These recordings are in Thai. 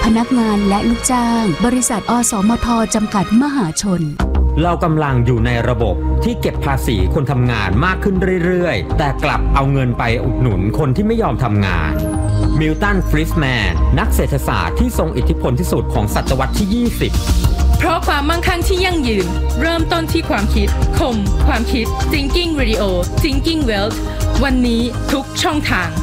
พนักงานและลูกจ้างบริษัทอสมทจำกัดมหาชนเรากำลังอยู่ในระบบที่เก็บภาษีคนทำงานมากขึ้นเรื่อยๆแต่กลับเอาเงินไปอุดหนุนคนที่ไม่ยอมทำงานมิลตัน ฟริสแมนนักเศรษฐศาสตร์ที่ทรงอิทธิพลที่สุดของศตวรรษที่ 20 เพราะความมั่งคั่งที่ยั่งยืนเริ่มต้นที่ความคิดคมความคิด Thinking Radio Thinking Wealth วันนี้ทุกช่องทาง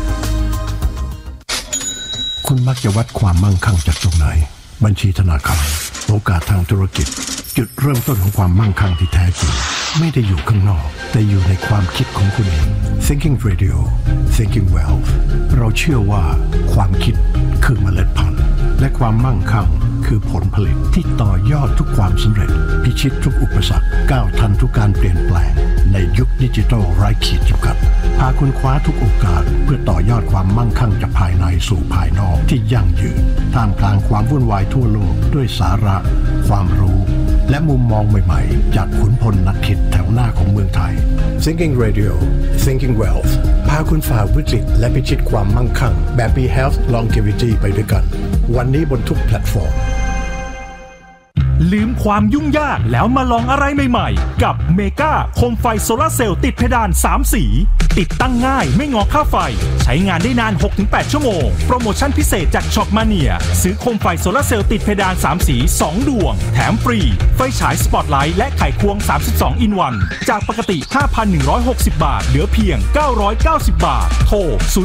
คุณมักจะวัดความมั่งคั่งจากตรงไหนบัญชีธนาคารโอกาสทางธุรกิจจุดเริ่มต้นของความมั่งคั่งที่แท้จริงไม่ได้อยู่ข้างนอกแต่อยู่ในความคิดของคุณเอง Thinking Radio Thinking Wealth เราเชื่อว่าความคิดคือเมล็ดพันธุ์และความมั่งคั่งคือผลผลิตที่ต่อยอดทุกความสำเร็จพิชิตทุกอุปสรรคก้าวทันทุกการเปลี่ยนแปลงในยุคดิจิทัลไร้ขีดจำกัดพาคุณคว้าทุกโอกาสเพื่อต่อยอดความมั่งคั่งจากภายในสู่ภายนอกที่ยั่งยืนท่ามกลางความวุ่นวายทั่วโลกด้วยสาระความรู้และมุมมองใหม่ๆจากขุนพลนักคิดแถวหน้าของเมืองไทย Thinking Radio Thinking Wealth พาคุณฝ่าวิกฤตและพิชิตความมั่งคั่งแบบมี Health Longevity ไปด้วยกันวันนี้บนทุกแพลตฟอร์มลืมความยุ่งยากแล้วมาลองอะไรใหม่ๆกับเมกาโคมไฟโซลาร์เซลล์ติดเพดาน3สีติดตั้งง่ายไม่งอค่าไฟใช้งานได้นาน 6-8 ชั่วโมงโปรโมชั่นพิเศษจากช็อปมาเนียซื้อโคมไฟโซลาร์เซลล์ติดเพดาน3สี2ดวงแถมฟรีไฟฉายสปอตไลท์และไขควง32 in 1จากปกติ 5,160 บาทเหลือเพียง990 บาทโทร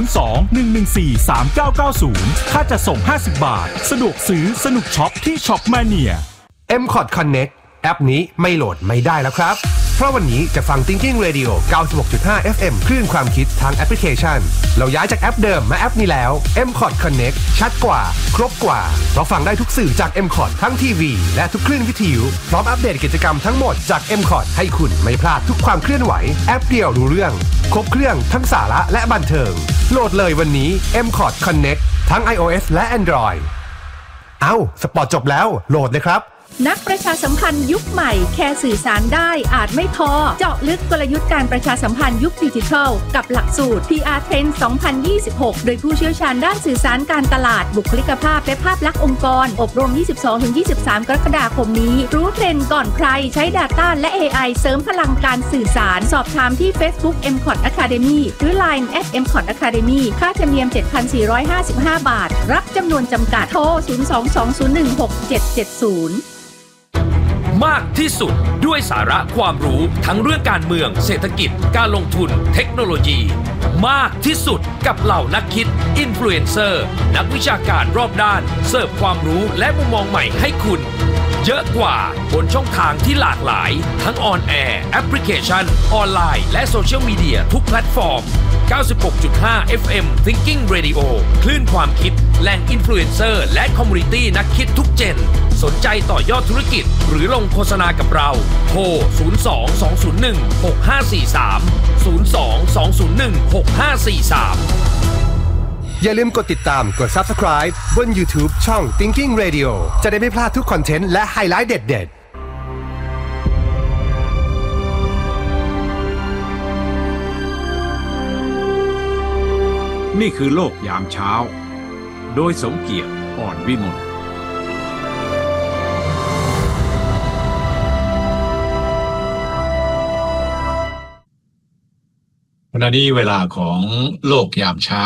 02-114-3990 ค่าจัดส่ง50 บาทสะดวกซื้อสนุกช็อปที่ช็อปมาเนีย MCOT Connect แอปนี้ไม่โหลดไม่ได้แล้วครับเพราะวันนี้จะฟัง Thinking Radio 96.5 FM คลื่นความคิดทางแอปพลิเคชันเราย้ายจากแอปเดิมมาแอปนี้แล้ว MCOT Connect ชัดกว่าครบกว่าเพราะฟังได้ทุกสื่อจาก MCOT ทั้งทีวีและทุกคลื่นวิทยุพร้อมอัปเดตกิจกรรมทั้งหมดจาก MCOT ให้คุณไม่พลาดทุกความเคลื่อนไหวแอปเดียวรู้เรื่องครบเครื่องทั้งสาระและบันเทิงโหลดเลยวันนี้ MCOT Connect ทั้ง iOS และ Android สปอร์ตจบแล้วโหลดเลยครับนักประชาสัมพันธ์ยุคใหม่แค่สื่อสารได้อาจไม่พอเจาะลึกกลยุทธ์การประชาสัมพันธ์ยุคดิจิทัลกับหลักสูตร PR Trend 2026 โดยผู้เชี่ยวชาญด้านสื่อสารการตลาดบุคลิกภาพและภาพลักษณ์องค์กรอบรม 22-23 กรกฎาคมนี้รู้เทรนด์ก่อนใครใช้ Data และ AI เสริมพลังการสื่อสารสอบถามที่ Facebook MCOT Academy หรือ Line @MCOT Academy ค่าธรรมเนียม 7,455 บาทรับจำนวนจำกัดโทร 02-2016770 มากที่สุดด้วยสาระความรู้ทั้งเรื่องการเมืองเศรษฐกิจการลงทุนเทคโนโลยีมากที่สุดกับเหล่านักคิดอินฟลูเอนเซอร์นักวิชาการรอบด้านเสิร์ฟความรู้และมุมมองใหม่ให้คุณเยอะกว่าบนช่องทางที่หลากหลายทั้งออนแอร์แอปพลิเคชันออนไลน์และโซเชียลมีเดียทุกแพลตฟอร์ม 96.5 FM Thinking Radio คลื่นความคิดแหล่งอินฟลูเอนเซอร์และคอมมูนิตี้นักคิดทุกเจนสนใจต่อยอดธุรกิจหรือลงโฆษณากับเราโทร 02-201-6543 02-201-6543 อย่าลืมกดติดตามกด Subscribe บน YouTube ช่อง Thinking Radio จะได้ไม่พลาดทุกคอนเทนต์และไฮไลท์เด็ดๆนี่คือโลกยามเช้าโดยสมเกียรติอ่อนวิมลขณะนี้เวลาของโลกยามเช้า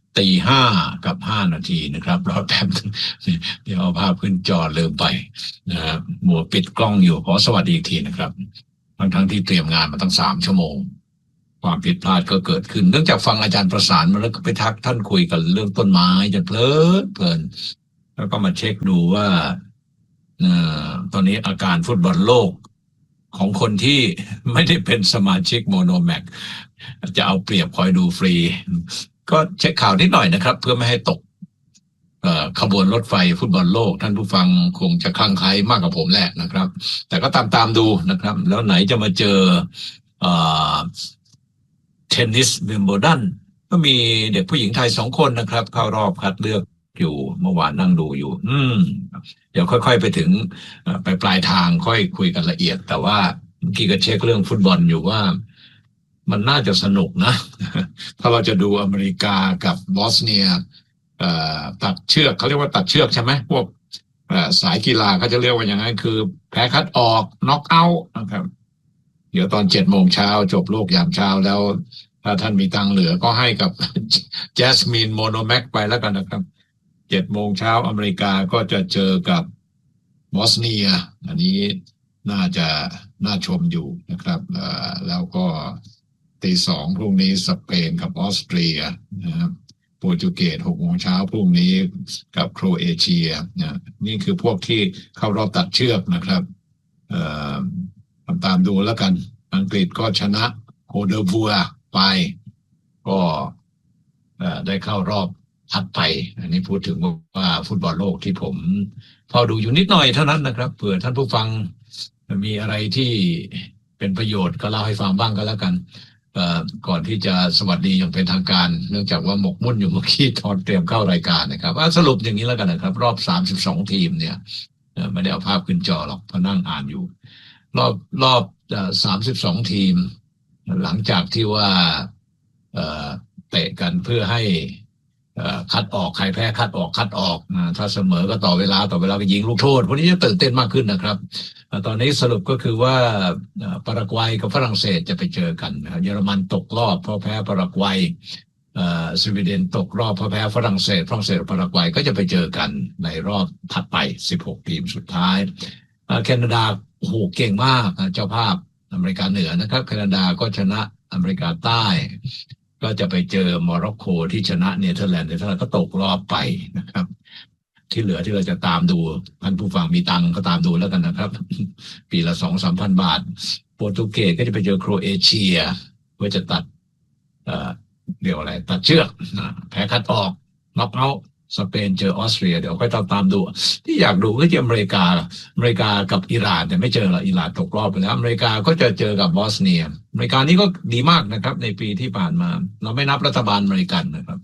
5:05 นะครับรอแป๊บเดี๋ยวเอาภาพขึ้นจอลืมไปนะครับหมัวปิดกล้องอยู่ขอสวัสดีอีกทีนะครับทั้งที่เตรียมงานมาตั้ง3 ชั่วโมงความผิดพลาดก็เกิดขึ้นเนื่องจากฟังอาจารย์ประสานมาแล้วก็ไปทักท่านคุยกันเรื่องต้นไม้จนเพลินแล้วก็มาเช็คดูว่าตอนนี้อาการฟุตบอลโลกของคนที่ไม่ได้เป็นสมาชิกโมโนแม็กจะเอาเปรียบคอยดูฟรีก็เช็คข่าวนิดหน่อยนะครับเพื่อไม่ให้ตกขบวนรถไฟฟุตบอลโลกท่านผู้ฟังคงจะคลั่งไคล้มากกว่าผมแหละนะครับแต่ก็ตามดูนะครับแล้วไหนจะมาเจอเทนนิสวิมเบิลดันก็มีเด็กผู้หญิงไทย2 คนนะครับเข้ารอบคัดเลือกอยู่เมื่อวานนั่งดูอยู่เดี๋ยวค่อยๆไปถึงไปปลายทางค่อยคุยกันละเอียดแต่ว่าเมื่อกี้ก็เช็คเรื่องฟุตบอลอยู่ว่ามันน่าจะสนุกนะถ้าเราจะดูอเมริกากับบอสเนียตัดเชือกเขาเรียกว่าตัดเชือกใช่ไหมพวกสายกีฬาเขาจะเรียกว่าอย่างนั้นคือแพ้คัดออกน็อกเอาท์นะครับเดี๋ยวตอน7 โมงเช้าจบโลกยามเช้าแล้วถ้าท่านมีตังค์เหลือก็ให้กับ Jasmine Monomax ไปแล้วกันนะครับ7 โมงเช้าอเมริกาก็จะเจอกับบอสเนียอันนี้น่าชมอยู่นะครับแล้วก็ตี 2พรุ่งนี้สเปนกับออสเตรียนะครับโปรตุเกส6 โมงเช้าพรุ่งนี้กับโครเอเชียนี่คือพวกที่เข้ารอบตัดเชือกนะครับตามดูแล้วกันอังกฤษก็ชนะโคเดวัวไปก็ได้เข้ารอบถัดไปอันนี้พูดถึงว่าฟุตบอลโลกที่ผมพอดูอยู่นิดหน่อยเท่านั้นนะครับเผื่อท่านผู้ฟังมีอะไรที่เป็นประโยชน์ก็เล่าให้ฟังบ้างก็แล้วกันก่อนที่จะสวัสดีอย่างเป็นทางการเนื่องจากว่าหมกมุ่นอยู่เมื่อกี้ตอนเตรียมเข้ารายการนะครับสรุปอย่างนี้แล้วกันนะครับรอบ32ทีมเนี่ยไม่ได้เอาภาพขึ้นจอหรอกเพราะนั่งอ่านอยู่รอบ32ทีมหลังจากที่ว่าเตะกันเพื่อให้คัดออกใครแพ้คัดออกถ้าเสมอก็ต่อเวลาก็ยิงลูกโทษพวกนี้จะตื่นเต้นมากขึ้นนะครับตอนนี้สรุปก็คือว่าปารากวัยกับฝรั่งเศสจะไปเจอกันเยอรมันตกรอบเพราะแพ้ปารากวัยสวีเดนตกรอบเพราะแพ้ฝรั่งเศสกับปารากวัยก็จะไปเจอกันในรอบถัดไป16ทีมสุดท้ายแคนาดาโอ้โหเก่งมากเจ้าภาพอเมริกาเหนือนะครับแคนาดาก็ชนะอเมริกาใต้ก็จะไปเจอโมร็อกโกที่ชนะเนเธอร์แลนด์ก็ตกรอบไปนะครับที่เหลือที่เราจะตามดูท่านผู้ฟังมีตังก็ตามดูแล้วกันนะครับปีละ 2-3,000 บาทโปรตุเกสก็จะไปเจอโครเอเชียเพื่อจะตัดเรียกอะไรตัดเชือกแพ้คัดออกน็อกเอาท์สเปนเจอออสเตรียเดี๋ยวค่อยตามดูที่อยากดูก็จะอเมริกากับอิหร่านแต่ไม่เจอละอิหร่านตกรอบไปแล้วอเมริกาก็จะเจอกับบอสเนียอเมริกานี่ก็ดีมากนะครับในปีที่ผ่านมาเราไม่นับรัฐบาลอเมริกันนะครับ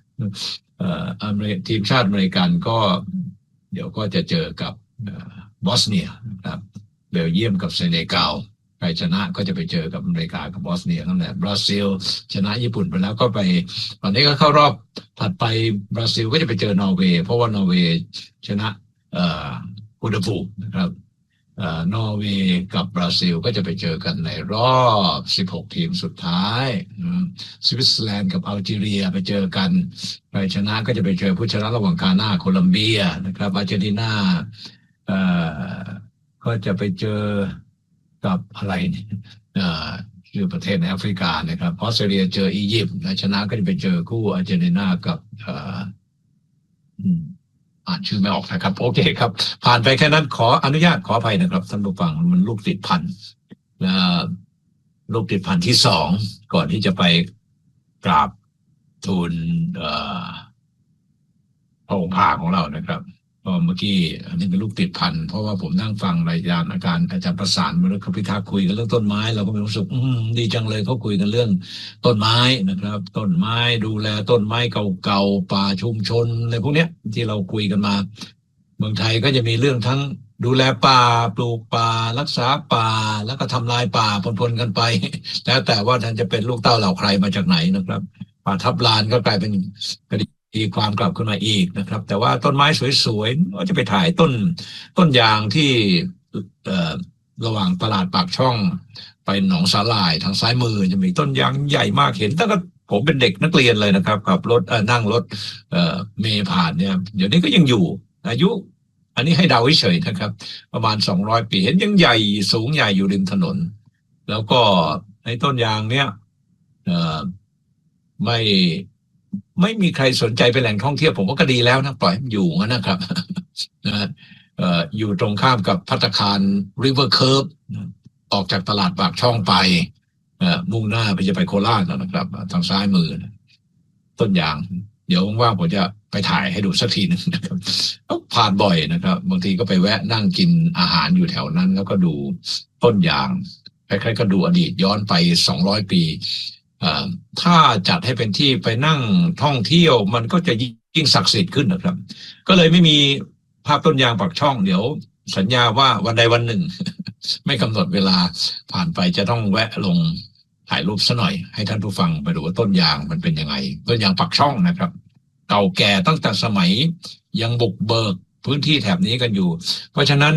ทีมชาติอเมริกันก็เดี๋ยวก็จะเจอกับบอสเนียนะครับเบลเยียมกับเซเนกัลใครชนะก็จะไปเจอกับอเมริกากับบอสเนียนั่นแหละบราซิลชนะญี่ปุ่นไปแล้วก็ไปตอนนี้ก็เข้ารอบถัดไปบราซิลก็จะไปเจอนอร์เวย์เพราะว่านอร์เวย์ชนะโคเดฟูนะครับนอร์เวย์กับบราซิลก็จะไปเจอกันในรอบ16ทีมสุดท้ายสวิตเซอร์แลนด์กับอัลจีเรียไปเจอกันใครชนะก็จะไปเจอผู้ชนะระหว่างกาน่าโคลัมเบียนะครับอาร์เจนตินาก็จะไปเจอกับอะไรคือประเทศในแอฟริกานะครับออสเตรเลียเจออียิปต์ชนะก็จะไปเจอคู่อาร์เจนตินากับอ่านชื่อไม่ออกนะครับโอเคครับผ่านไปแค่นั้นขออนุญาตขออภัยนะครับท่านผู้ฟังมันลูกติดพันลูกติดพันที่2ก่อนที่จะไปกราบทูลพระองค์พาของเรานะครับเมื่อกี้อันนี้เป็นลูกติดพันเพราะว่าผมนั่งฟังรายการอาจารย์ประสานมาแล้วเขาพิทักษ์คุยกันเรื่องต้นไม้เราก็มีความสุขดีจังเลยเขาคุยกันเรื่องต้นไม้นะครับต้นไม้ดูแลต้นไม้เก่าๆป่าชุมชนอะไรพวกเนี้ยที่เราคุยกันมาเมืองไทยก็จะมีเรื่องทั้งดูแลป่าปลูกป่ารักษาป่าแล้วก็ทำลายป่าปนๆกันไปแล้วแต่ว่าท่านจะเป็นลูกเต้าเหล่าใครมาจากไหนนะครับป่าทับลานก็กลายเป็นคดีความกลับขึ้นมาอีกนะครับแต่ว่าต้นไม้สวยๆก็จะไปถ่ายต้นยางที่ระหว่างตลาดปากช่องไปหนองสาหร่ายทางซ้ายมือจะมีต้นยางใหญ่มากเห็นตั้งแต่ผมเป็นเด็กนักเรียนเลยนะครับขับรถนั่งรถเมล์ผ่านเนี่ยเดี๋ยวนี้ก็ยังอยู่อายุอันนี้ให้เดาเฉยๆนะครับประมาณ200 ปีเห็นยังใหญ่สูงใหญ่อยู่ริมถนนแล้วก็ในต้นยางเนี่ยไม่มีใครสนใจเป็นแหล่งท่องเที่ยวผมว่าก็ดีแล้วนะปล่อยให้มันอยู่งั้นนะครับอยู่ตรงข้ามกับภัตตาคาร River Curve ออกจากตลาดปากช่องไปมุ่งหน้าไปจะไปโคราชนะครับทางซ้ายมือต้นยางเดี๋ยวว่างๆผมจะไปถ่ายให้ดูสักทีนึงนะครับผ่านบ่อยนะครับบางทีก็ไปแวะนั่งกินอาหารอยู่แถวนั้นแล้วก็ดูต้นยางคล้ายๆก็ดูอดีตย้อนไป200 ปีถ้าจัดให้เป็นที่ไปนั่งท่องเที่ยวมันก็จะยิ่งศักดิ์สิทธิ์ขึ้นนะครับก็เลยไม่มีภาพต้นยางปากช่องเดี๋ยวสัญญาว่าวันใดวันหนึ่ง ไม่กำหนดเวลาผ่านไปจะต้องแวะลงถ่ายรูปซะหน่อยให้ท่านผู้ฟังไปดูว่าต้นยางมันเป็นยังไงต้นยางปากช่องนะครับเก่าแก่ตั้งแต่สมัยยังบุกเบิกพื้นที่แถบนี้กันอยู่เพราะฉะนั้น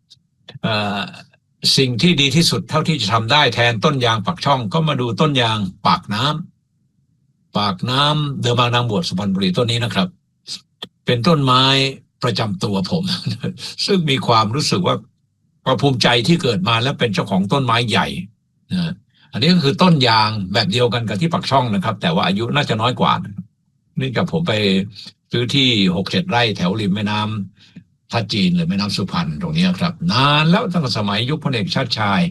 สิ่งที่ดีที่สุดเท่าที่จะทำได้แทนต้นยางปากช่องก็มาดูต้นยางปากน้ำเดิมบางนางบวชสุพรรณบุรีต้นนี้นะครับเป็นต้นไม้ประจำตัวผม ซึ่งมีความรู้สึกว่าภูมิใจที่เกิดมาแล้วเป็นเจ้าของต้นไม้ใหญ่นะอันนี้ก็คือต้นยางแบบเดียวกันกับที่ปากช่องนะครับแต่ว่าอายุน่าจะน้อยกว่านี่กับผมไปซื้อที่ 6-7 ไร่แถวริมแม่น้ำท่าจีนหรือแม่น้ำสุพรรณตรงนี้ครับนานแล้วตั้งแต่สมัยยุคพลเอกชาติชาย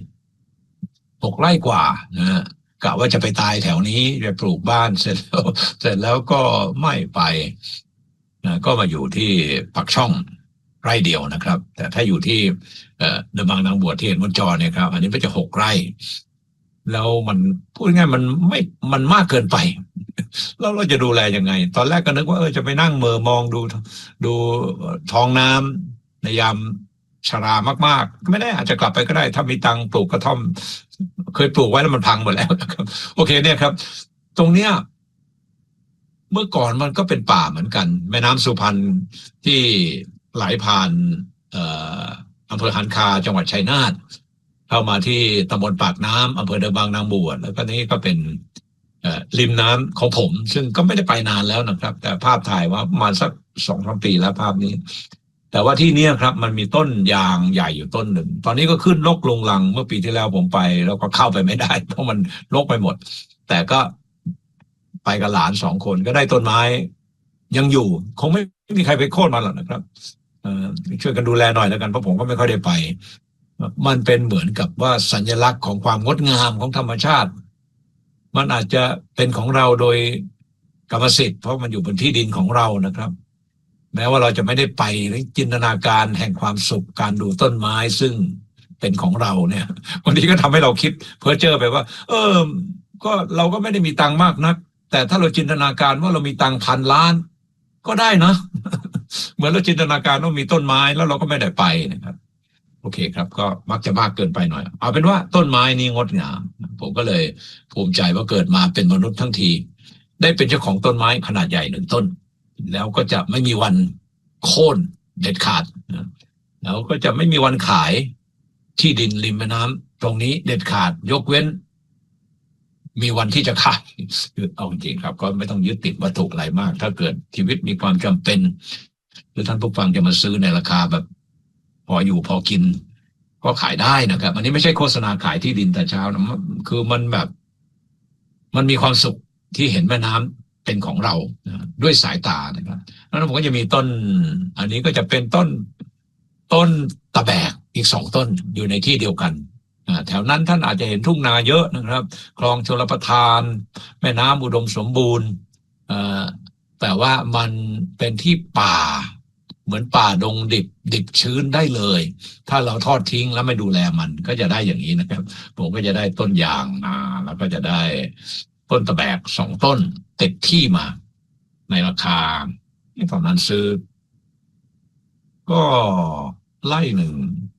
6 ไร่กว่านะกะว่าจะไปตายแถวนี้จะปลูกบ้านเสร็จแล้วก็ไม่ไปนะก็มาอยู่ที่ปากช่องไร่เดียวนะครับแต่ถ้าอยู่ที่เดอะบางนางบวชที่เห็นบนจอเนี่ยครับอันนี้มันจะ6 ไร่แล้วมันพูดง่ายมันมากเกินไปแล้วเราจะดูแลยังไงตอนแรกก็นึกว่าจะไปนั่งมองดูท้องน้ำในยามชรามากๆไม่ได้อาจจะกลับไปก็ได้ถ้ามีตังปลูกกระท่อมเคยปลูกไว้แล้วมันพังหมดแล้วนะครับโอเคเนี่ยครับตรงเนี้ยเมื่อก่อนมันก็เป็นป่าเหมือนกันแม่น้ำสุพรรณที่ไหลผ่านอำเภอหันคาจังหวัดชัยนาทเข้ามาที่ตำบลปากน้ำอำเภอเดิมบางนางบวชแล้วก็นี้ก็เป็นริมน้ำของผมซึ่งก็ไม่ได้ไปนานแล้วนะครับแต่ภาพถ่ายว่าประมาณสัก 2-3 ปีแล้วภาพนี้แต่ว่าที่นี้ครับมันมีต้นยางใหญ่อยู่ต้นหนึ่งตอนนี้ก็ขึ้นรกลงลังเมื่อปีที่แล้วผมไปแล้วก็เข้าไปไม่ได้เพราะมันรกไปหมดแต่ก็ไปกับหลาน2 คนก็ได้ต้นไม้ยังอยู่คงไม่มีใครไปโค่นมันหรอกนะครับช่วยกันดูแลหน่อยแล้วกันเพราะผมก็ไม่ค่อยได้ไปมันเป็นเหมือนกับว่าสัญลักษณ์ของความงดงามของธรรมชาติมันอาจจะเป็นของเราโดยกรรมสิทธิ์เพราะมันอยู่บนที่ดินของเรานะครับแม้ว่าเราจะไม่ได้ไปจินตนาการแห่งความสุขการดูต้นไม้ซึ่งเป็นของเราเนี่ยบางทีก็ทำให้เราคิดเพ้อเจ้อไปว่าก็เราก็ไม่ได้มีตังค์มากนักแต่ถ้าเราจินตนาการว่าเรามีตังค์1,000 ล้านก็ได้นะ เหมือนเราจินตนาการว่ามีต้นไม้แล้วเราก็ไม่ได้ไปนะครับโอเคครับก็มักจะมากเกินไปหน่อยเอาเป็นว่าต้นไม้นี้งดงามผมก็เลยภูมิใจว่าเกิดมาเป็นมนุษย์ทั้งทีได้เป็นเจ้าของต้นไม้ขนาดใหญ่1 ต้นแล้วก็จะไม่มีวันโค่นเด็ดขาดแล้วก็จะไม่มีวันขายที่ดินริมแม่น้ำตรงนี้เด็ดขาดยกเว้นมีวันที่จะขายคือเอาจริงครับก็ไม่ต้องยึดติดวัตถุอะไรมากถ้าเกิดชีวิตมีความจำเป็นหรือท่านผู้ฟังจะมาซื้อในราคาแบบพออยู่พอกินก็ขายได้นะครับอันนี้ไม่ใช่โฆษณาขายที่ดินแต่เช้านะคือมันแบบมันมีความสุขที่เห็นแม่น้ำเป็นของเราด้วยสายตานะครับแล้วผมก็จะมีต้นอันนี้ก็จะเป็นต้นตะแบกอีก2 ต้นอยู่ในที่เดียวกันแถวนั้นท่านอาจจะเห็นทุ่งนาเยอะนะครับคลองชลประทานแม่น้ำอุดมสมบูรณ์แต่ว่ามันเป็นที่ป่าเหมือนป่าดงดิบชื้นได้เลยถ้าเราทอดทิ้งแล้วไม่ดูแลมันก็จะได้อย่างนี้นะครับผมก็จะได้ต้นยางมาแล้วก็จะได้ต้นตะแบก2 ต้นติดที่มาในราคาที่ตอนนั้นซื้อก็ไร่หนึ่ง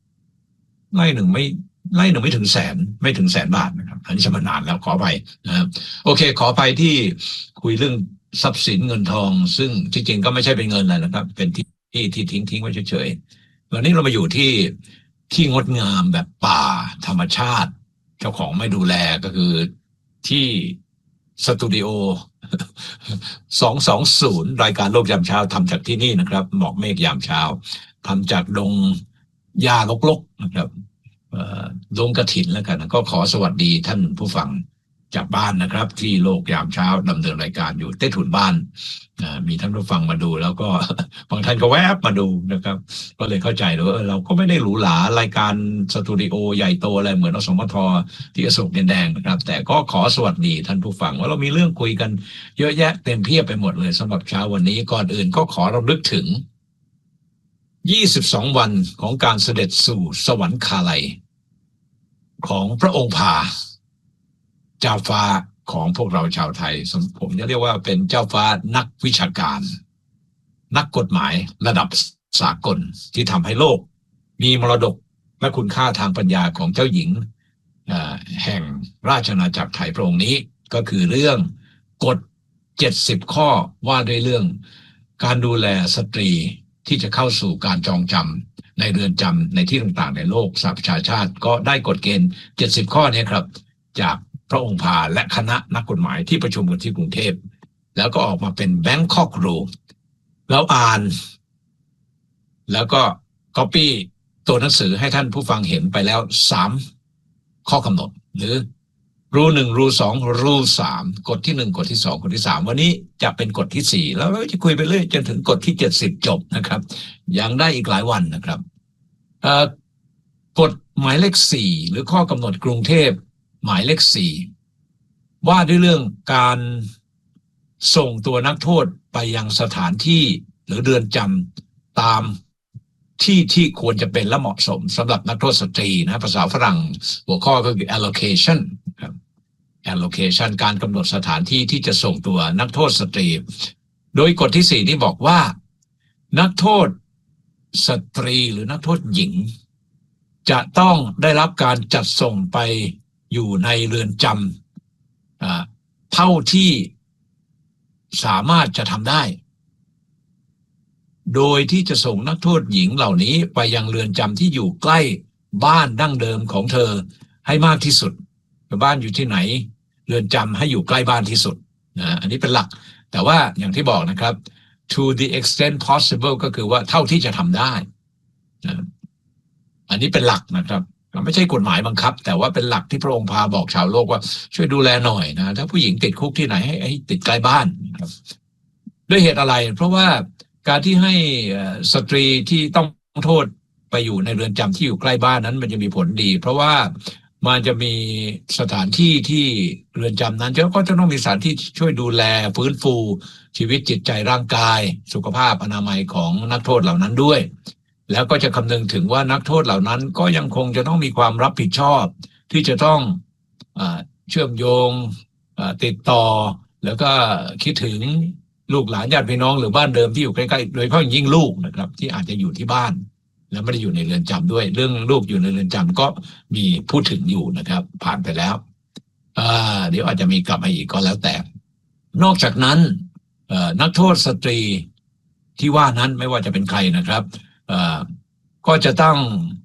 ไม่ถึงแสนบาทนะครับอันนี้จะมานานแล้วขอไปนะครับโอเคขอไปที่คุยเรื่องทรัพย์สินเงินทองซึ่งจริงๆก็ไม่ใช่เป็นเงินอะไรนะครับเป็นที่ทิ้งไว้เฉยๆวันนี้เรามาอยู่ที่งดงามแบบป่าธรรมชาติเจ้าของไม่ดูแลก็คือที่สตูดิโอ220รายการโลกยามเช้าทำจากที่นี่นะครับหมอกเมฆยามเช้าทำจากดงหญ้ารกๆนะครับดงกฐินแล้วกันก็ขอสวัสดีท่านผู้ฟังจากบ้านนะครับที่โลกยามเช้าดำเนินรายการอยู่ใต้ถุนบ้านมีท่านผู้ฟังมาดูแล้วก็บางท่านก็แวบมาดูนะครับก็เลยเข้าใจเลยว่าเราก็ไม่ได้หรูหรารายการสตูดิโอใหญ่โตอะไรเหมือนอสมทที่อโศกดินแดงนะครับแต่ก็ขอสวัสดีท่านผู้ฟังว่าเรามีเรื่องคุยกันเยอะแยะเต็มเพียบไปหมดเลยสำหรับเช้าวันนี้ก่อนอื่นก็ขอรำลึกถึง22 วันของการเสด็จสู่สวรรคาลัยของพระองค์พาเจ้าฟ้าของพวกเราชาวไทยผมจะเรียกว่าเป็นเจ้าฟ้านักวิชาการนักกฎหมายระดับสากลที่ทำให้โลกมีมรดกและคุณค่าทางปัญญาของเจ้าหญิงแห่งราชอาณาจักรไทยพระองค์นี้ก็คือเรื่องกฎ 70 ข้อว่าด้วยเรื่องการดูแลสตรีที่จะเข้าสู่การจองจำในเรือนจำในที่ต่างๆในโลกสหประชาชาติก็ได้กฎเกณฑ์70 ข้อนี้ครับจากพระองค์พาและคณะนักกฎหมายที่ประชุมกันที่กรุงเทพแล้วก็ออกมาเป็น Bangkok Rule แล้วอ่านแล้วก็ copy ตัวหนังสือให้ท่านผู้ฟังเห็นไปแล้ว3ข้อกำหนดหรือรู1รู2รู3กฎที่1กฎที่2กฎที่3วันนี้จะเป็นกฎที่4แล้วเราจะคุยไปเรื่อยจนถึงกฎที่70จบนะครับยังได้อีกหลายวันนะครับกฎหมายเลข4หรือข้อกำหนดกรุงเทพหมายเลข4ว่าด้วยเรื่องการส่งตัวนักโทษไปยังสถานที่หรือเรือนจำตามที่ควรจะเป็นและเหมาะสมสำหรับนักโทษสตรีนะภาษาฝรั่งหัวข้อก็คือ allocation ครับ allocation การกำหนดสถานที่ที่จะส่งตัวนักโทษสตรีโดยกฎที่4นี่บอกว่านักโทษสตรีหรือนักโทษหญิงจะต้องได้รับการจัดส่งไปอยู่ในเรือนจำเท่าที่สามารถจะทำได้โดยที่จะส่งนักโทษหญิงเหล่านี้ไปยังเรือนจำที่อยู่ใกล้บ้านดั้งเดิมของเธอให้มากที่สุดบ้านอยู่ที่ไหนเรือนจำให้อยู่ใกล้บ้านที่สุดนะอันนี้เป็นหลักแต่ว่าอย่างที่บอกนะครับ to the extent possible ก็คือว่าเท่าที่จะทำได้นะอันนี้เป็นหลักนะครับไม่ใช่กฎหมายบังคับแต่ว่าเป็นหลักที่พระองค์พาบอกชาวโลกว่าช่วยดูแลหน่อยนะถ้าผู้หญิงติดคุกที่ไหนให้ติดใกล้บ้านนะครับด้วยเหตุอะไรเพราะว่าการที่ให้สตรีที่ต้องโทษไปอยู่ในเรือนจำที่อยู่ใกล้บ้านนั้นมันจะมีผลดีเพราะว่ามันจะมีสถานที่ที่เรือนจำนั้นก็จะต้องมีสถานที่ช่วยดูแลฟื้นฟูชีวิตจิตใจร่างกายสุขภาพอนามัยของนักโทษเหล่านั้นด้วยแล้วก็จะคำนึงถึงว่านักโทษเหล่านั้นก็ยังคงจะต้องมีความรับผิดชอบที่จะต้องเชื่อมโยงติดต่อแล้วก็คิดถึงลูกหลานญาติพี่น้องหรือบ้านเดิมที่อยู่ใกล้ๆโดยเฉพาะยิ่งลูกนะครับที่อาจจะอยู่ที่บ้านแล้วไม่ได้อยู่ในเรือนจำด้วยเรื่องลูกอยู่ในเรือนจำก็มีพูดถึงอยู่นะครับผ่านไปแล้วเดี๋ยวอาจจะมีกลับมาอีกก็แล้วแต่นอกจากนั้นนักโทษสตรีที่ว่านั้นไม่ว่าจะเป็นใครนะครับก็จะต้อง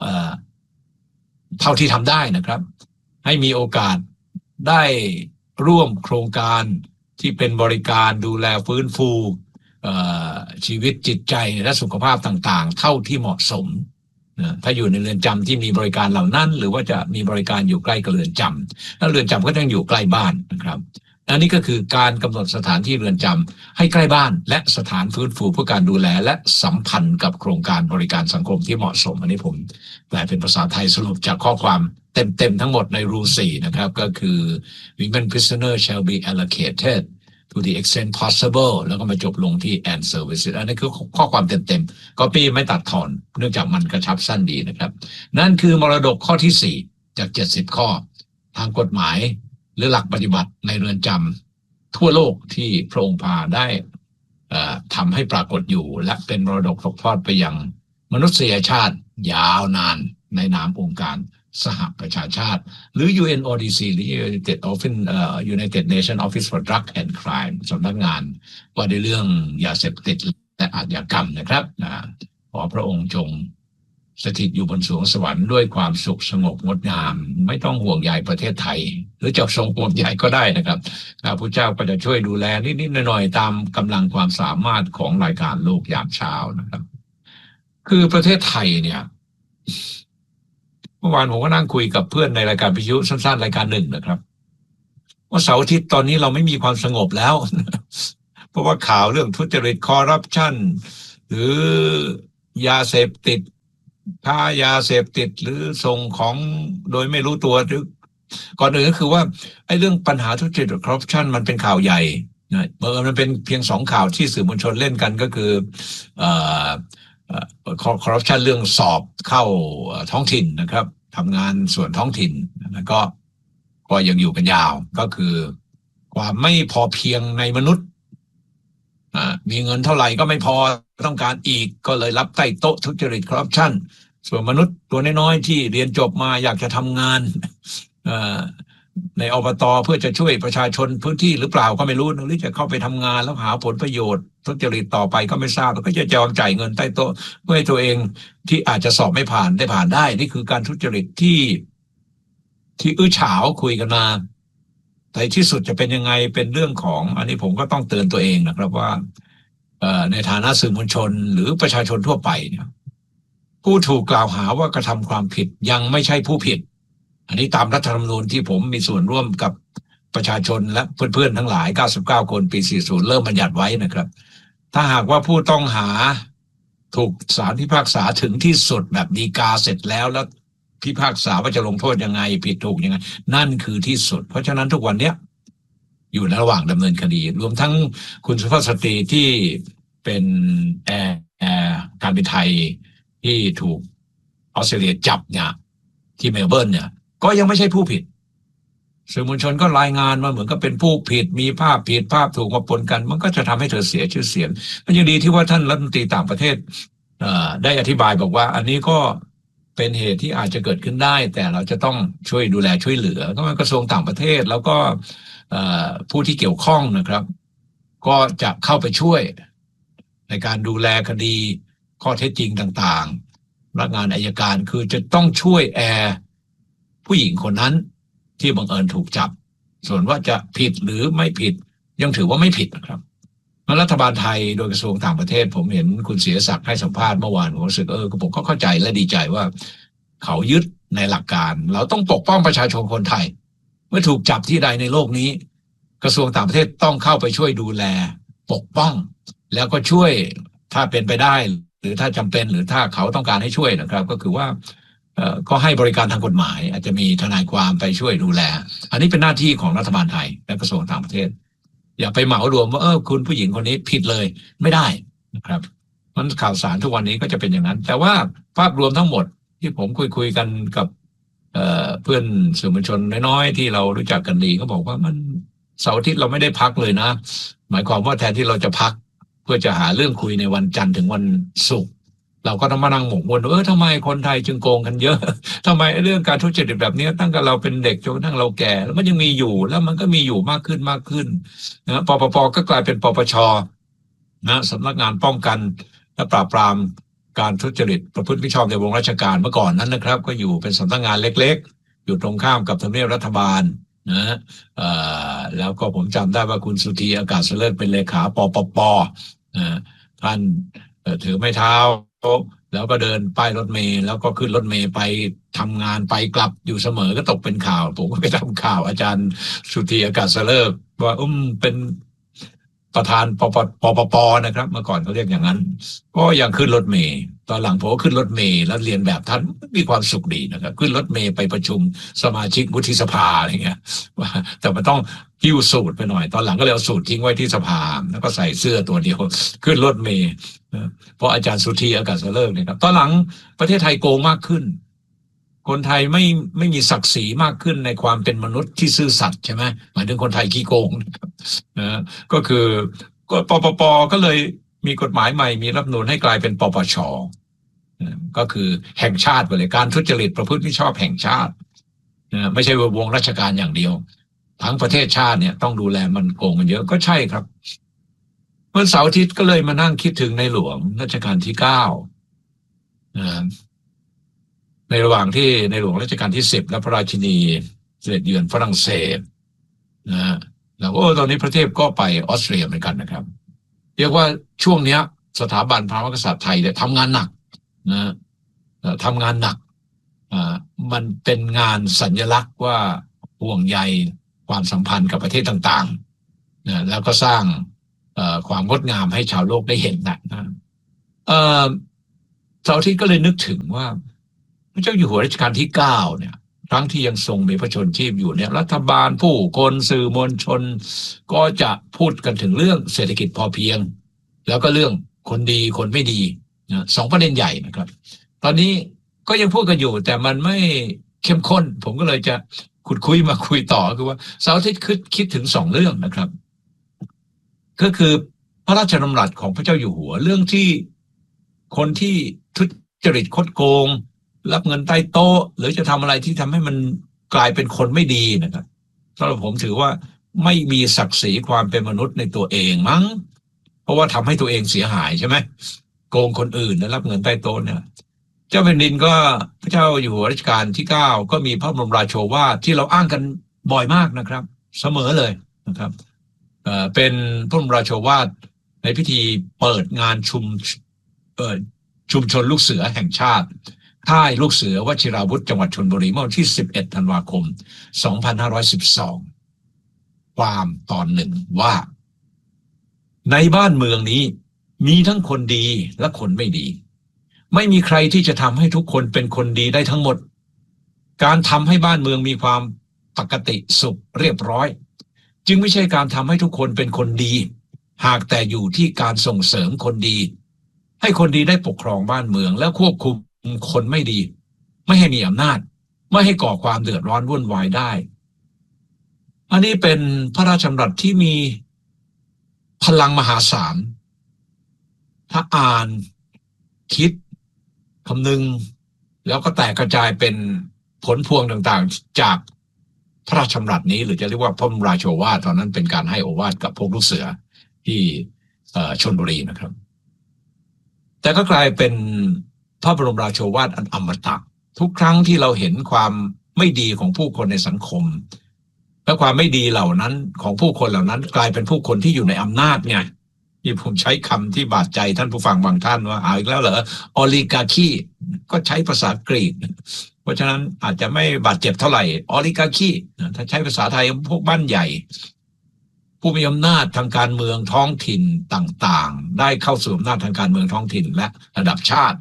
เท่าที่ทำได้นะครับให้มีโอกาสได้ร่วมโครงการที่เป็นบริการดูแลฟื้นฟูชีวิตจิตใจและสุขภาพต่างๆเท่าที่เหมาะสมถ้าอยู่ในเรือนจำที่มีบริการเหล่านั้นหรือว่าจะมีบริการอยู่ใกล้กับเรือนจำแล้วเรือนจำก็ต้องอยู่ใกล้บ้านนะครับอันนี้ก็คือการกำหนดสถานที่เรือนจำให้ใกล้บ้านและสถานฟื้นฟูเพื่อการดูแลและสัมพันธ์กับโครงการบริการสังคมที่เหมาะสมอันนี้ผมแปลเป็นภาษาไทยสรุปจากข้อความเต็มทั้งหมดในรู4นะครับก็คือ Women prisoner shall be allocated to the extent possible แล้วก็มาจบลงที่ and services อันนี้คือข้อความเต็มๆก็พี่ไม่ตัดถอนเนื่องจากมันกระชับสั้นดีนะครับนั่นคือมรดกข้อที่4จาก70ข้อทางกฎหมายหรือหลักปฏิบัติในเรือนจำทั่วโลกที่พระองค์พาได้ทำให้ปรากฏอยู่และเป็นมรดกตกทอดไปยังมนุษยชาติยาวนานในนามองค์การสหประชาชาติหรือ UNODC หรือ United Nations Office for Drug and Crime สำนักงานว่าในเรื่องยาเสพติดและอาชญากรรมนะครับขอพระองค์จงสถิตอยู่บนสวงสวรรค์ด้วยความสุขสงบงดงามไม่ต้องห่วงใยประเทศไทยหรือจะทรงห่วงใยก็ได้นะครับพระพุทธเจ้าก็จะช่วยดูแลนิดๆหน่อยๆตามกำลังความสามารถของรายการโลกยามเช้านะครับคือประเทศไทยเนี่ยเมื่อวานผมก็นั่งคุยกับเพื่อนในรายการวิทยุสั้นๆรายการหนึ่งนะครับว่าเสาร์อาทิตย์ตอนนี้เราไม่มีความสงบแล้ว เพราะว่าข่าวเรื่องทุจริตคอร์รัปชันหรือยาเสพติดค้ายาเสพติดหรือส่งของโดยไม่รู้ตัวหรือก่อนอื่นก็คือว่าไอ้เรื่องปัญหาทุจริตคอร์รัปชันมันเป็นข่าวใหญ่นะมันเป็นเพียง2ข่าวที่สื่อมวลชนเล่นกันก็คือคอร์รัปชันเรื่องสอบเข้าท้องถิ่นนะครับทำงานส่วนท้องถิ่นแล้วก็ยังอยู่กันยาวก็คือความไม่พอเพียงในมนุษย์มีเงินเท่าไหร่ก็ไม่พอต้องการอีกก็เลยรับใต้โต๊ะทุจริตคอร์รัปชันส่วนมนุษย์ตัวน้อยๆที่เรียนจบมาอยากจะทำงานในอบต.เพื่อจะช่วยประชาชนพื้นที่หรือเปล่าก็ไม่รู้หรือจะเข้าไปทำงานแล้วหาผลประโยชน์ทุจริตต่อไปก็ไม่ทราบแล้วก็จะยอมจ่ายเงินใต้โต๊ะเพื่อให้ตัวเองที่อาจจะสอบไม่ผ่านได้ผ่านได้นี่คือการทุจริตที่อื้อฉาวคุยกันมาแต่ที่สุดจะเป็นยังไงเป็นเรื่องของอันนี้ผมก็ต้องเตือนตัวเองนะครับว่าในฐานะสื่อมวลชนหรือประชาชนทั่วไปเนี่ยผู้ถูกกล่าวหาว่ากระทำความผิดยังไม่ใช่ผู้ผิดอันนี้ตามรัฐธรรมนูญที่ผมมีส่วนร่วมกับประชาชนและเพื่อนๆทั้งหลาย99คนปี40เริ่มบัญญัติไว้นะครับถ้าหากว่าผู้ต้องหาถูกศาลพิพากษาถึงที่สุดแบบฎีกาเสร็จแล้วพิพากษาว่าจะลงโทษยังไงผิดถูกยังไงนั่นคือที่สุดเพราะฉะนั้นทุกวันเนี้ยอยู่ในระหว่างดำเนินคดีรวมทั้งคุณสุภาพสตรีที่เป็นแอร์การบินไทยที่ถูกออสเตรเลียจับเนี่ยที่เมลเบิร์นเนี่ยก็ยังไม่ใช่ผู้ผิดสื่อมวลชนก็รายงานมาเหมือนกับเป็นผู้ผิดมีภาพผิดภาพถูกมาปนกันมันก็จะทำให้เธอเสียชื่อเสียงมันยังดีที่ว่าท่านรัฐมนตรีต่างประเทศได้อธิบายบอกว่าอันนี้ก็เป็นเหตุที่อาจจะเกิดขึ้นได้แต่เราจะต้องช่วยดูแลช่วยเหลือก็กระทรวงต่างประเทศแล้วก็ผู้ที่เกี่ยวข้องนะครับก็จะเข้าไปช่วยในการดูแลคดีข้อเท็จจริงต่างๆพนักงานอัยการคือจะต้องช่วยผู้หญิงคนนั้นที่บังเอิญถูกจับส่วนว่าจะผิดหรือไม่ผิดยังถือว่าไม่ผิดนะครับรัฐบาลไทยโดยกระทรวงต่างประเทศผมเห็นคุณเสียศักดิ์ให้สัมภาษณ์เมื่อวานผมรู้สึกผมก็เข้าใจและดีใจว่าเขายึดในหลักการเราต้องปกป้องประชาชนคนไทยเมื่อถูกจับที่ใดในโลกนี้กระทรวงต่างประเทศต้องเข้าไปช่วยดูแลปกป้องแล้วก็ช่วยถ้าเป็นไปได้หรือถ้าจำเป็นหรือถ้าเขาต้องการให้ช่วยนะครับก็คือว่าก็ให้บริการทางกฎหมายอาจจะมีทนายความไปช่วยดูแลอันนี้เป็นหน้าที่ของรัฐบาลไทยและกระทรวงต่างประเทศอย่าไปเหมารวมว่าคุณผู้หญิงคนนี้ผิดเลยไม่ได้นะครับมันข่าวสารทุกวันนี้ก็จะเป็นอย่างนั้นแต่ว่าภาพรวมทั้งหมดที่ผมคุยกันกับเพื่อนสื่อมวลชนน้อยๆที่เรารู้จักกันดีเขาบอกว่ามันเสาร์อาทิตย์เราไม่ได้พักเลยนะหมายความว่าแทนที่เราจะพักเพื่อจะหาเรื่องคุยในวันจันทร์ถึงวันศุกร์เราก็ต้องมานั่งหมกมุ่นทำไมคนไทยจึงโกงกันเยอะทำไมเรื่องการทุจริตแบบนี้ตั้งแต่เราเป็นเด็กจนกระทั่งเราแก่แล้วมันยังมีอยู่แล้วมันก็มีอยู่มากขึ้นนะปปป.ก็กลายเป็นปปช.นะสำนักงานป้องกันและปราบปรามการทุจริตประพฤติมิชอบในวงราชการเมื่อก่อนนั้นนะครับก็อยู่เป็นสำนักงานเล็กๆอยู่ตรงข้ามกับทำเนียบรัฐบาลนะแล้วก็ผมจำได้ว่าคุณสุธีอากาศเลิศเป็นเลขาปปป.ท่านถือไม้เท้าแล้วก็เดินป้ายรถเมล์แล้วก็ขึ้นรถเมล์ไปทำงานไปกลับอยู่เสมอก็ตกเป็นข่าวผมก็ไปทำข่าวอาจารย์สุธีอากาศเลิศว่าเป็นประธานปปป.นะครับเมื่อก่อนเขาเรียกอย่างนั้นก็ยังขึ้นรถเมล์ตอนหลังผมก็ขึ้นรถเมล์แล้วเรียนแบบท่านมีความสุขดีนะครับขึ้นรถเมล์ไปประชุมสมาชิกวุฒิสภาอะไรเงี้ยแต่มันต้องหิ้วสูทไปหน่อยตอนหลังก็เลยเอาสูททิ้งไว้ที่สภาแล้วก็ใส่เสื้อตัวเดียวขึ้นรถเมล์เพราะอาจารย์สุธีอากาศเลิศเนี่ยครับตอนหลังประเทศไทยโกงมากขึ้นคนไทยไม่มีศักดิ์ศรีมากขึ้นในความเป็นมนุษย์ที่ซื่อสัตย์ใช่ไหมหมายถึงคนไทยขี้โกงนะก็คือปปป.ก็เลยมีกฎหมายใหม่มีรัฐธรรมนูญให้กลายเป็นปปช.ก็คือแห่งชาติไปเลยการทุจริตประพฤติมิชอบแห่งชาติไม่ใช่วงราชการอย่างเดียวทั้งประเทศชาติเนี่ยต้องดูแลมันโกงกันเยอะก็ใช่ครับเมื่อเสาร์อาทิตย์ก็เลยมานั่งคิดถึงในหลวงรัชกาลที่9ในระหว่างที่ในหลวงรัชกาลที่10และพระราชินีเสด็จเยือนฝรั่งเศสแล้วก็ตอนนี้พระเทพก็ไปออสเตรียเหมือนกันนะครับเรียกว่าช่วงนี้สถาบันพระมหากษัตริย์ไทยเนี่ยทำงานหนักนะทำงานหนักมันเป็นงานสัญลักษณ์ว่าห่วงใยความสัมพันธ์กับประเทศต่างๆนะแล้วก็สร้างความงดงามให้ชาวโลกได้เห็นนะเสาร์อาทิตย์ก็เลยนึกถึงว่าพระเจ้าอยู่หัวรัชกาลที่9เนี่ยครั้งที่ยังทรงมีพระชนชีพอยู่เนี่ยรัฐบาลผู้คนสื่อมวลชนก็จะพูดกันถึงเรื่องเศรษฐกิจพอเพียงแล้วก็เรื่องคนดีคนไม่ดีนะ2ประเด็นใหญ่นะครับตอนนี้ก็ยังพูดกันอยู่แต่มันไม่เข้มข้นผมก็เลยจะมาคุยต่อคือว่าเสาร์อาทิตย์คิดถึง2เรื่องนะครับก็คือพระราชดำรัสของพระเจ้าอยู่หัวเรื่องที่คนที่ทุจริตคดโกงรับเงินใต้โต๊ะหรือจะทำอะไรที่ทำให้มันกลายเป็นคนไม่ดีนะครับสำหรับผมถือว่าไม่มีศักดิ์ศรีความเป็นมนุษย์ในตัวเองมั้งเพราะว่าทำให้ตัวเองเสียหายใช่ไหมโกงคนอื่นและรับเงินใต้โต๊ะเนี่ยเจ้าแผ่นดินก็พระเจ้าอยู่หัวรัชกาลที่9ก็มีพระบรมราโชวาทที่เราอ้างกันบ่อยมากนะครับเสมอเลยนะครับเป็นพระบรมราโชวาทในพิธีเปิดงานชุมชนลูกเสือแห่งชาติค่ายลูกเสือวชิราวุธจังหวัดชลบุรีเมื่อวันที่11ธันวาคม2512ความตอนหนึ่งว่าในบ้านเมืองนี้มีทั้งคนดีและคนไม่ดีไม่มีใครที่จะทำให้ทุกคนเป็นคนดีได้ทั้งหมดการทำให้บ้านเมืองมีความปกติสุขเรียบร้อยจึงไม่ใช่การทำให้ทุกคนเป็นคนดีหากแต่อยู่ที่การส่งเสริมคนดีให้คนดีได้ปกครองบ้านเมืองและควบคุมคนไม่ดีไม่ให้มีอำนาจไม่ให้ก่อความเดือดร้อนวุ่นวายได้อันนี้เป็นพระราชดำรัสที่มีพลังมหาศาลถ้าอ่านคิดคำนึงแล้วก็แตกกระจายเป็นผลพวงต่างๆจากพระราชดำรัสนี้หรือจะเรียกว่าพระบรมราโชวาทตอนนั้นเป็นการให้โอวาทกับพวกลูกเสือที่ชลบุรีนะครับแต่ก็กลายเป็นพระบรมราโชวาทอันอมตะทุกครั้งที่เราเห็นความไม่ดีของผู้คนในสังคมและความไม่ดีเหล่านั้นของผู้คนเหล่านั้นกลายเป็นผู้คนที่อยู่ในอำนาจไงที่ผมใช้คำที่บาดใจท่านผู้ฟังบางท่านว่าเอาอีกแล้วเหรอออลิกาคีก็ใช้ภาษากรีกเพราะฉะนั้นอาจจะไม่บาดเจ็บเท่าไหร่ออลิกาคีถ้าใช้ภาษาไทยพวกบ้านใหญ่ผู้มีอำนาจทางการเมืองท้องถิ่นต่างๆได้เข้าสู่อำนาจทางการเมืองท้องถิ่นและระดับชาติ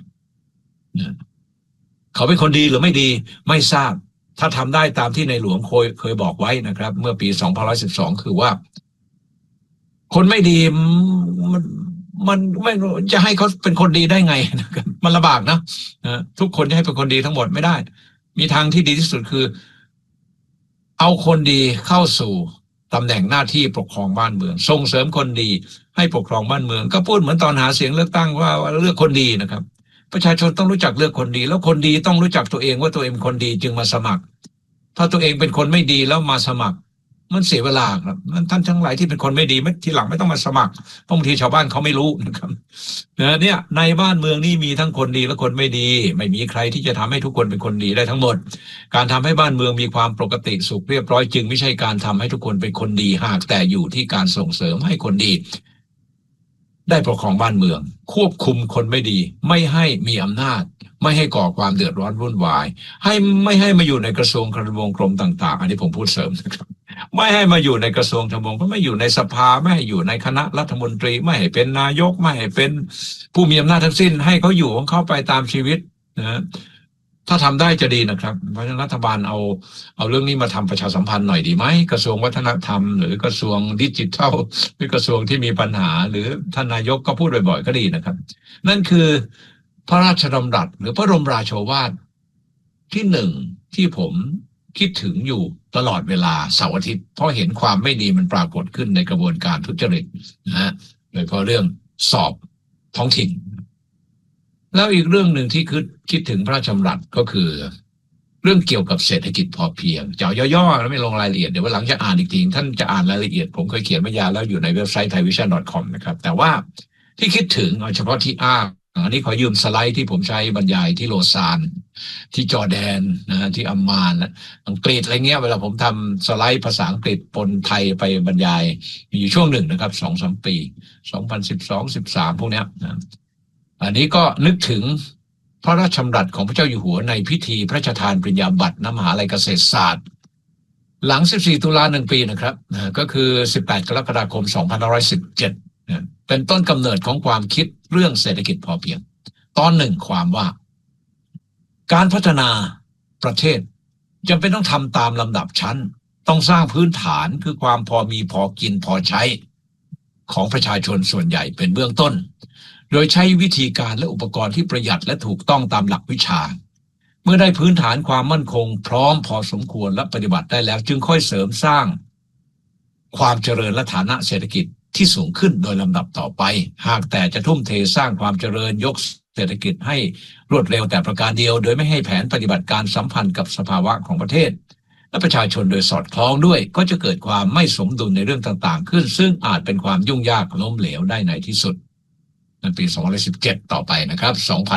เขาเป็นคนดีหรือไม่ดีไม่ทราบถ้าทำได้ตามที่ในหลวงเคยบอกไว้นะครับเมื่อปี2512คือว่าคนไม่ดีมันไม่จะให้เขาเป็นคนดีได้ไงมันลำบากนะทุกคนจะให้เป็นคนดีทั้งหมดไม่ได้มีทางที่ดีที่สุดคือเอาคนดีเข้าสู่ตำแหน่งหน้าที่ปกครองบ้านเมืองส่งเสริมคนดีให้ปกครองบ้านเมืองก็พูดเหมือนตอนหาเสียงเลือกตั้งว่าเลือกคนดีนะครับประชาชนต้องรู้จักเลือกคนดีแล้วคนดีต้องรู้จักตัวเองว่าตัวเองเป็นคนดีจึงมาสมัครถ้าตัวเองเป็นคนไม่ดีแล้วมาสมัครมันเสียเวลาครับท่านทั้งหลายที่เป็นคนไม่ดีทีหลังไม่ต้องมาสมัครเพราะบางทีชาวบ้านเขาไม่รู้นะครับเนี่ยในบ้านเมืองนี่มีทั้งคนดีและคนไม่ดีไม่มีใครที่จะทำให้ทุกคนเป็นคนดีได้ทั้งหมดการทำให้บ้านเมืองมีความปกติสุขเรียบร้อยจึงไม่ใช่การทำให้ทุกคนเป็นคนดีหากแต่อยู่ที่การส่งเสริมให้คนดีได้ปกครองบ้านเมืองควบคุมคนไม่ดีไม่ให้มีอำนาจไม่ให้ก่อความเดือดร้อนวุ่นวายไม่ให้มาอยู่ในกระทรวงทบวงกรมต่างๆอันนี้ผมพูดเสริมนะครับไม่ให้มาอยู่ในกระทรวงทบวงก็ไม่อยู่ในสภาไม่ให้อยู่ในคณะรัฐมนตรีไม่ให้เป็นนายกไม่ให้เป็นผู้มีอำนาจทั้งสิ้นให้เขาอยู่ของเขาไปตามชีวิตนะถ้าทำได้จะดีนะครับเพราะฉะนั้นรัฐบาลเอาเรื่องนี้มาทำประชาสัมพันธ์หน่อยดีไหมกระทรวงวัฒนธรรมหรือกระทรวงดิจิทัลหรือกระทรวงที่มีปัญหาหรือท่านนายกก็พูดบ่อยๆก็ดีนะครับนั่นคือพระราชดำรัสหรือพระบรมราโชวาทที่หนึ่งที่ผมคิดถึงอยู่ตลอดเวลาเสาร์อาทิตย์เพราะเห็นความไม่ดีมันปรากฏขึ้นในกระบวนการทุจริตนะฮะโดยเฉพาะเรื่องสอบท้องถิ่นแล้วอีกเรื่องหนึ่งที่คิดถึงพระราชดำรัสก็คือเรื่องเกี่ยวกับเศรษฐกิจพอเพียงเจาะย่อๆแล้วไม่ลงรายละเอียดเดี๋ยววันหลังจะอ่านอีกทีท่านจะอ่านรายละเอียดผมเคยเขียนมายาวแล้วอยู่ในเว็บไซต์ thaivision.com นะครับแต่ว่าที่คิดถึงเอาเฉพาะที่อ้างอันนี้ขอยืมสไลด์ที่ผมใช้บรรยายที่โลซานที่จอร์แดนนะที่อัมมานอังกฤษอะไรเงี้ยเวลาผมทำสไลด์ภาษาอังกฤษปนไทยไปบรรยายมีอยู่ช่วงหนึ่งนะครับ 2-3 ปี2012-13พวกเนี้ยนะอันนี้ก็นึกถึงพระราชดำรัสของพระเจ้าอยู่หัวในพิธีพระราชทานปริญญาบัตรมหาวิทยาลัยเกษตรศาสตร์หลัง14ตุลา1ปีนะครับก็คือ18กรกฎาคม2517เป็นต้นกำเนิดของความคิดเรื่องเศรษฐกิจพอเพียงตอนหนึ่งความว่าการพัฒนาประเทศจำเป็นต้องทำตามลำดับชั้นต้องสร้างพื้นฐานคือความพอมีพอกินพอใช้ของประชาชนส่วนใหญ่เป็นเบื้องต้นโดยใช้วิธีการและอุปกรณ์ที่ประหยัดและถูกต้องตามหลักวิชาเมื่อได้พื้นฐานความมั่นคงพร้อมพอสมควรและปฏิบัติได้แล้วจึงค่อยเสริมสร้างความเจริญและฐานะเศรษฐกิจที่สูงขึ้นโดยลำดับต่อไปหากแต่จะทุ่มเทสร้างความเจริญยกเศรษฐกิจให้รวดเร็วแต่ประการเดียวโดยไม่ให้แผนปฏิบัติการสัมพันธ์กับสภาวะของประเทศและประชาชนโดยสอดคล้องด้วยก็จะเกิดความไม่สมดุลในเรื่องต่างๆขึ้นซึ่งอาจเป็นความยุ่งยากล้มเหลวได้ในที่สุดในปี2017ต่อไปนะครับ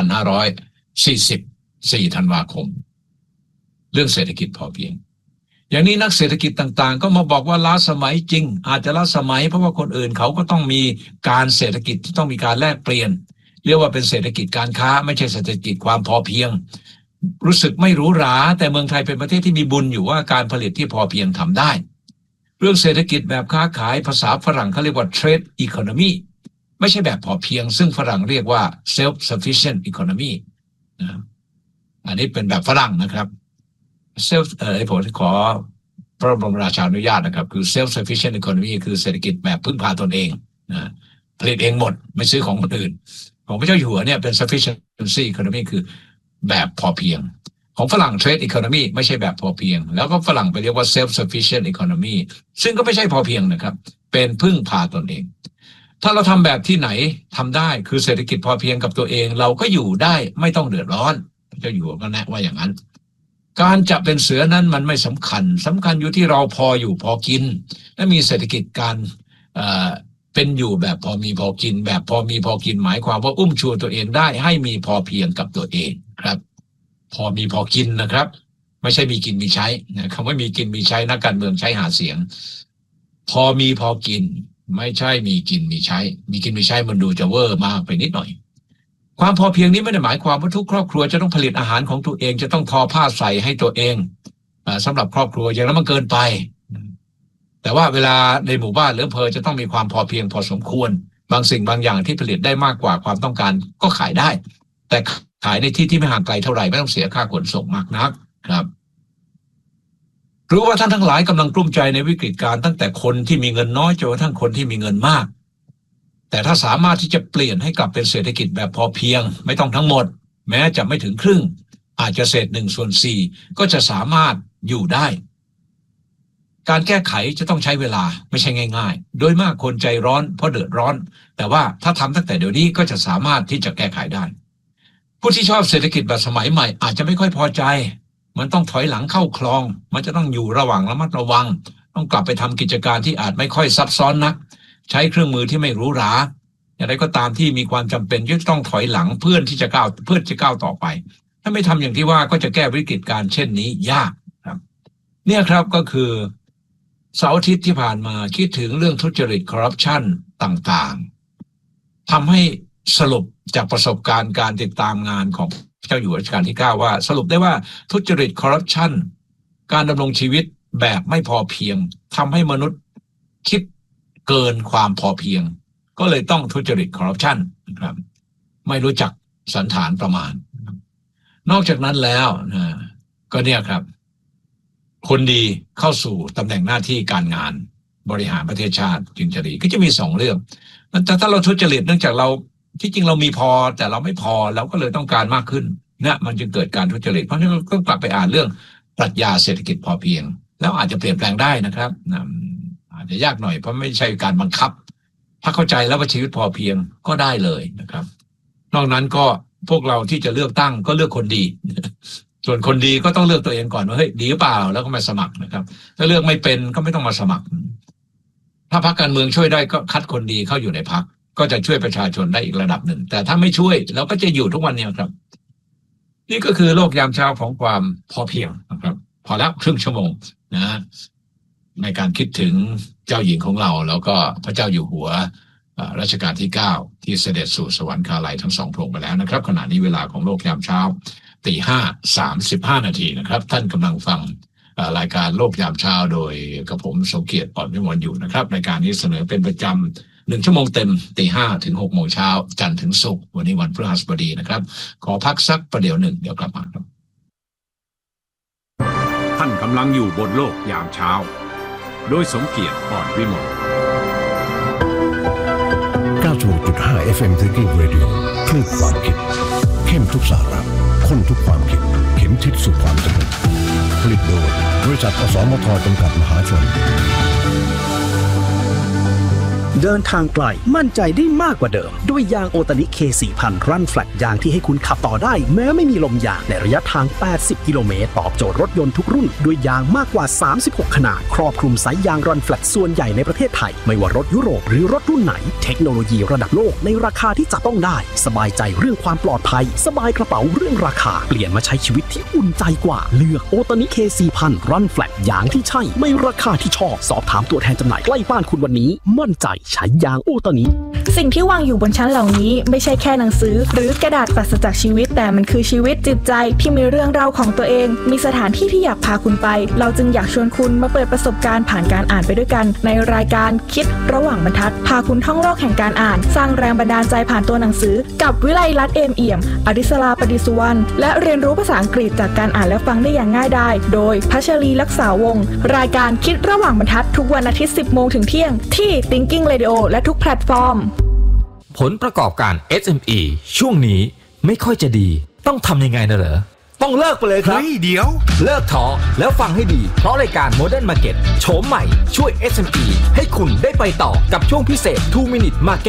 2544ธันวาคมเรื่องเศรษฐกิจพอเพียงอย่างนี้นักเศรษฐกิจต่างๆก็มาบอกว่าล้าสมัยจริงอาจจะล้าสมัยเพราะว่าคนอื่นเขาก็ต้องมีการเศรษฐกิจที่ต้องมีการแลกเปลี่ยนเรียกว่าเป็นเศรษฐกิจการค้าไม่ใช่เศรษฐกิจความพอเพียงรู้สึกไม่หรูหราแต่เมืองไทยเป็นประเทศที่มีบุญอยู่ว่าการผลิตที่พอเพียงทำได้เรื่องเศรษฐกิจแบบค้าขายภาษาฝรั่งเขาเรียกว่า trade economy ไม่ใช่แบบพอเพียงซึ่งฝรั่งเรียกว่า self sufficient economy อันนี้เป็นแบบฝรั่งนะครับผมขอพระบรมราชานุญาตนะครับคือ self sufficient economy คือเศรษฐกิจแบบพึ่งพาตนเองผลิตเองหมดไม่ซื้อของคนอื่นของพระเจ้าอยู่หัวเนี่ยเป็น sufficiency economy คือแบบพอเพียงของฝรั่ง trade economy ไม่ใช่แบบพอเพียงแล้วก็ฝรั่งไปเรียกว่า self sufficient economy ซึ่งก็ไม่ใช่พอเพียงนะครับเป็นพึ่งพาตนเองถ้าเราทำแบบที่ไหนทำได้คือเศรษฐกิจพอเพียงกับตัวเองเราก็อยู่ได้ไม่ต้องเดือดร้อนพระเจ้าอยู่หัวก็แนะว่าอย่างนั้นการจะเป็นเสือนั้นมันไม่สำคัญอยู่ที่เราพออยู่พอกินและมีเศรษฐกิจการเป็นอยู่แบบพอมีพอกินแบบพอมีพอกินหมายความว่าอุ้มชูตัวเองได้ให้มีพอเพียงกับตัวเองครับพอมีพอกินนะครับไม่ใช่มีกินมีใช้คำว่ามีกินมีใช้นักการเมืองใช้หาเสียงพอมีพอกินไม่ใช่มีกินมีใช้มีกินมีใช้มันดูจะเวอร์มากไปนิดหน่อยความพอเพียงนี้ไม่ได้หมายความว่าทุกครอบครัวจะต้องผลิตอาหารของตัวเองจะต้องทอผ้าใส่ให้ตัวเองสำหรับครอบครัวอย่างนั้นมันเกินไปแต่ว่าเวลาในหมู่บ้านหรืออำเภอจะต้องมีความพอเพียงพอสมควรบางสิ่งบางอย่างที่ผลิตได้มากกว่าความต้องการก็ขายได้แต่ขายในที่ที่ไม่ห่างไกลเท่าไหร่ไม่ต้องเสียค่าขนส่งมากนักครับรู้ว่าท่านทั้งหลายกำลังกลุ้มใจในวิกฤตการณ์ตั้งแต่คนที่มีเงินน้อยจนกระทั่งคนที่มีเงินมากแต่ถ้าสามารถที่จะเปลี่ยนให้กลับเป็นเศรษฐกิจแบบพอเพียงไม่ต้องทั้งหมดแม้จะไม่ถึงครึ่งอาจจะเศษ1/4ก็จะสามารถอยู่ได้การแก้ไขจะต้องใช้เวลาไม่ใช่ง่ายๆโดยมากคนใจร้อนเพราะเดือดร้อนแต่ว่าถ้าทำตั้งแต่เดี๋ยวนี้ก็จะสามารถที่จะแก้ไขได้ผู้ที่ชอบเศรษฐกิจแบบสมัยใหม่อาจจะไม่ค่อยพอใจมันต้องถอยหลังเข้าคลองมันจะต้องอยู่ระหว่างระมัดระวังต้องกลับไปทำกิจการที่อาจไม่ค่อยซับซ้อนนักใช้เครื่องมือที่ไม่หรูหราอย่างไรก็ตามที่มีความจำเป็นที่ต้องถอยหลังเพื่อที่จะก้าวต่อไปถ้าไม่ทำอย่างที่ว่าก็จะแก้วิกฤตการณ์เช่นนี้ยากครับเนี่ยครับก็คือเสาร์อาทิตย์ที่ผ่านมาคิดถึงเรื่องทุจริตคอร์รัปชันต่างๆทำให้สรุปจากประสบการณ์การติดตามงานของเจ้าอยู่หัวรัชกาลที่9ว่าสรุปได้ว่าทุจริตคอร์รัปชันการดำรงชีวิตแบบไม่พอเพียงทำให้มนุษย์คิดเกินความพอเพียงก็เลยต้องทุจริตคอร์รัปชันนะครับไม่รู้จักสันฐานประมาณนอกจากนั้นแล้วก็เนี่ยครับคนดีเข้าสู่ตำแหน่งหน้าที่การงานบริหารประเทศชาติจึงจะดีก็จะมี2เรื่องแต่ถ้าเราทุจริตเนื่องจากเราที่จริงเรามีพอแต่เราไม่พอเราก็เลยต้องการมากขึ้นเนี่ยมันจึงเกิดการทุจริตเพราะฉะนั้นก็กลับไปอ่านเรื่องปรัชญาเศรษฐกิจพอเพียงแล้วอาจจะเปลี่ยนแปลงได้นะครับอาจจะยากหน่อยเพราะไม่ใช่การบังคับถ้าเข้าใจแล้วว่าชีวิตพอเพียงก็ได้เลยนะครับนอกนั้นก็พวกเราที่จะเลือกตั้งก็เลือกคนดีส่วนคนดีก็ต้องเลือกตัวเองก่อนว่าเฮ้ยดีหรือเปล่าแล้วก็มาสมัครนะครับถ้าเลือกไม่เป็นก็ไม่ต้องมาสมัครถ้าพรรคการเมืองช่วยได้ก็คัดคนดีเข้าอยู่ในพรรคก็จะช่วยประชาชนได้อีกระดับหนึ่งแต่ถ้าไม่ช่วยเราก็จะอยู่ทุกวันนี้ครับนี่ก็คือโลกยามเช้าของความพอเพียงนะครับพอแล้วครึ่งชั่วโมงนะในการคิดถึงเจ้าหญิงของเราแล้วก็พระเจ้าอยู่หัวรัชกาลที่9ที่เสด็จสู่สวรรคาลัยทั้ง2พระองค์ไปแล้วนะครับขณะนี้เวลาของโลกยามเช้า 5:35 นาทีนะครับท่านกำลังฟังรายการโลกยามเช้าโดยกับผมสมเกียรติอ่อนวิมลอยู่นะครับรายการนี้เสนอเป็นประจำ1 ชั่วโมงเต็ม 5:00 ถึง 6 โมงเช้าจันทร์ถึงศุกร์วันนี้วันพฤหัสบดีนะครับขอพักสักประเดี๋ยวหนึ่งเดี๋ยวกลับมาครับท่านกำลังอยู่บนโลกยามเช้าโดยสมเกียรติอ่อนวิมล 96.5 FM Thinking Radio คลื่นความคิดเข้มทุกสาระข้นทุกความคิดเข็มทิศสู่ความสำเร็จผลิตโดยบริษัทอสมทจำกัดมหาชนเดินทางไกลมั่นใจได้มากกว่าเดิมด้วยยางโอตานิ K4000 Run Flat ยางที่ให้คุณขับต่อได้แม้ไม่มีลมยางในระยะทาง80กิโลเมตรตอบโจทย์รถยนต์ทุกรุ่นด้วยยางมากกว่า36ขนาดครอบคลุมไซส์ยาง Run Flat ส่วนใหญ่ในประเทศไทยไม่ว่ารถยุโรปหรือรถรุ่นไหนเทคโนโลยีระดับโลกในราคาที่จับต้องได้สบายใจเรื่องความปลอดภัยสบายกระเป๋าเรื่องราคาเปลี่ยนมาใช้ชีวิตที่อุ่นใจกว่าเลือกโอตานิ K4000 Run Flat ยางที่ใช่ไม่ราคาที่ชอบสอบถามตัวแทนจำหน่ายใกล้บ้านคุณวันนี้มั่นใจใช้ยางโอตานิสิ่งที่วางอยู่บนชั้นเหล่านี้ไม่ใช่แค่หนังสือหรือกระดาษปราศจากชีวิตแต่มันคือชีวิตจิตใจที่มีเรื่องราวของตัวเองมีสถานที่ที่อยากพาคุณไปเราจึงอยากชวนคุณมาเปิดประสบการณ์ผ่านการอ่านไปด้วยกันในรายการคิดระหว่างบรรทัดพาคุณท่องโลกแห่งการอ่านสร้างแรงบันดาลใจผ่านตัวหนังสือกับวิไลรัตน์เอมเอี่ยมอดิศราปดิสุวรรณและเรียนรู้ภาษาอังกฤษจากการอ่านและฟังได้อย่างง่ายดายโดยพัชรีลักษาวงศ์รายการคิดระหว่างบรรทัดทุกวันอาทิตย์ 10 โมงถึงเที่ยงที่ Thinking Radio และทุกแพลตฟอร์มผลประกอบการ SME ช่วงนี้ไม่ค่อยจะดีต้องทำยังไงนะเหรอต้องเลิกไปเลยครับเดี๋ยวเลิกท้อแล้วฟังให้ดีเพราะรายการ Modern Market โฉมใหม่ช่วย SME ให้คุณได้ไปต่อกับช่วงพิเศษ 2 Minute Market